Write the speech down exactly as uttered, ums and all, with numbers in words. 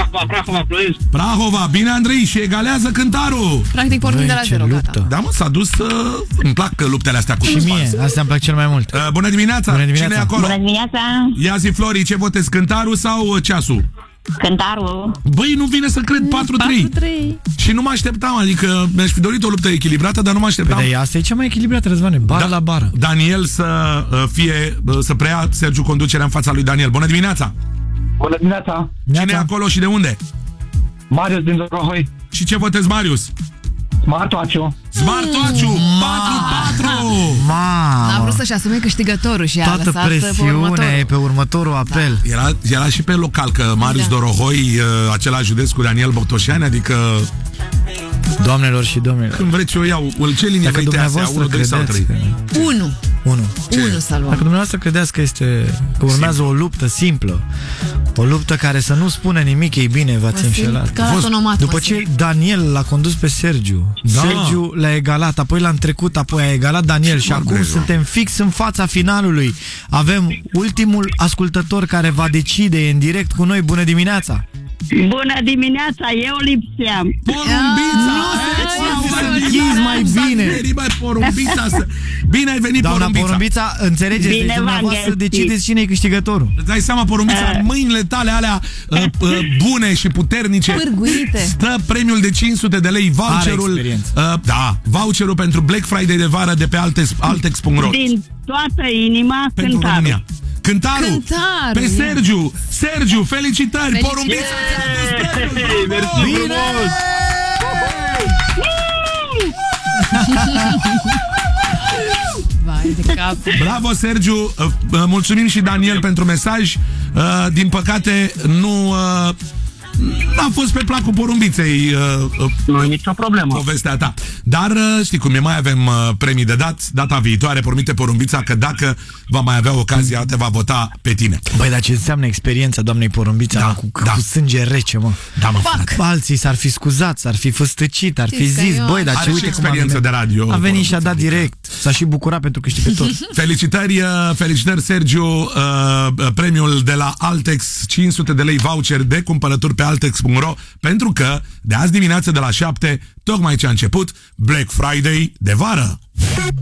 Prahova, Prahova, Ploiești. Prahova, bine Andrei, și egalează cântarul. Practic pornim de la zero, gata. Da, mă, s-a dus, uh, îmi plac luptele astea cu și mie, astea îmi plac cel mai mult. Uh, bună dimineața. Bună dimineața. Cine e acolo? Bună dimineața! Ia zi, Flori, ce votezi, cântarul sau uh, ceasul? Cântarul. Băi, nu vine să cred, patru trei. Și nu mă așteptam, adică mi-aș fi dorit o luptă echilibrată, dar nu mă așteptam. Păi, asta e cea mai echilibrată, Răzvane, bară da, la bară. Daniel să uh, fie, uh, să preia Sergiu conducerea în fața lui Daniel. Bună dimineața. Bună dimineața. Cine e acolo și de unde? Marius din Dorohoi. Și ce votezi, Marius? Smartoaciu. Smartoaciu, patru patru. Mamă. A vrut să-și asume câștigătorul și a Toată lăsat presiunea e pe următorul apel. Da. Era, era și pe local, că Marius da. Dorohoi, același județ cu Daniel Boctoșani, adică... Doamnelor și domnilor, când vreți eu iau, ce linie vrei te astea? unu, doi sau trei? unu. unu. unu să luăm. Dacă dumneavoastră credeți că este că urmează Simplu. o luptă simplă, o luptă care să nu spună nimic, ei bine, v-ați înșelat. După ce Daniel l-a condus pe Sergiu, da. Sergiu l-a egalat, apoi l-a întrecut, apoi a egalat Daniel și acum suntem fix în fața finalului. Avem ultimul ascultător care va decide în direct cu noi. Bună dimineața! Bună dimineața, eu lipseam. Porumbița! Nu mai bine! Porumbița! Bine ai venit, doamna Porumbița! Porumbița, înțelegeți, deci dumneavoastră decideți cine e câștigătorul. Îți dai seama, Porumbița, în mâinile tale alea uh, uh, bune și puternice pârguite. Stă premiul de cinci sute de lei, voucherul, uh, da, voucherul pentru Black Friday de vară de pe altex punct ro. Din toată inima, pentru cântarul. România. Cântarul, Cântarul pe Sergiu. Sergiu, felicitări, felicitări. Porumbița. Bine! Vai de cap. Bravo, Sergiu. Mulțumim și Daniel pentru mesaj. Din păcate, nu... n-a fost pe placul Porumbiței uh, Nu e nicio problemă povestea ta. Dar uh, știi cum e, mai avem uh, premii de dat. Data viitoare promite Porumbița că dacă va mai avea ocazia, te va vota pe tine. Băi, dar ce înseamnă experiența doamnei Porumbița, da, mă, cu, da. cu sânge rece, mă. Da, mă, alții s-ar fi scuzat, s-ar fi făstăcit, ar fi zis, băi, dar ce uite experiență cum de radio. A venit și a dat direct. S-a și bucurat pentru câștigător. Felicitări, uh, felicitări, Sergiu. uh, Premiul de la Altex, cinci sute de lei voucher de cumpărături pe altex punct ro, pentru că de azi dimineață de la șapte, tocmai ce a început Black Friday de vară.